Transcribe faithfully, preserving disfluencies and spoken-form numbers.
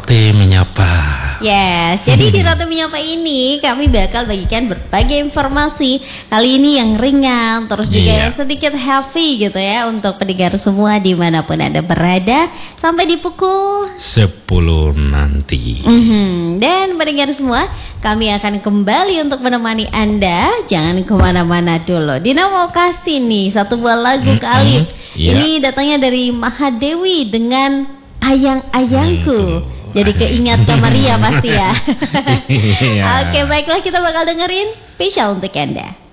Rote Menyapa. Yes, jadi di Rote Menyapa ini kami bakal bagikan berbagai informasi. Kali ini yang ringan, terus juga Iya. yang sedikit heavy gitu ya, untuk pendengar semua dimanapun Anda berada, sampai di pukul sepuluh nanti. Mhm. Dan pendengar semua, kami akan kembali untuk menemani Anda. Jangan kemana-mana dulu. Dina mau kasih nih satu buah lagu Mm-mm. ke Alif. Iya. Ini datangnya dari Mahadewi dengan Ayang-ayangku. Ayangku. Jadi keingat ke Maria pasti ya. Iya. Oke, baiklah, kita bakal dengerin spesial untuk Anda.